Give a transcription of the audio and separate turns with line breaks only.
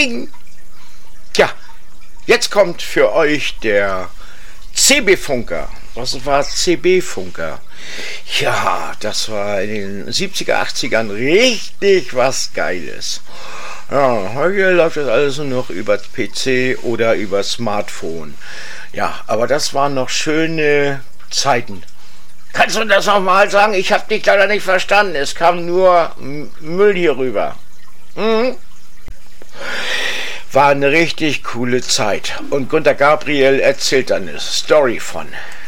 Bing. Tja, jetzt kommt für euch der CB-Funker. Was war CB-Funker? Ja, das war in den 70er, 80ern richtig was Geiles. Ja, heute läuft das alles nur noch über PC oder über Smartphone. Ja, aber das waren noch schöne Zeiten. Kannst du das nochmal sagen? Ich habe dich leider nicht verstanden. Es kam nur Müll hier rüber. War eine richtig coole Zeit. Und Günter Gabriel erzählt eine Story von.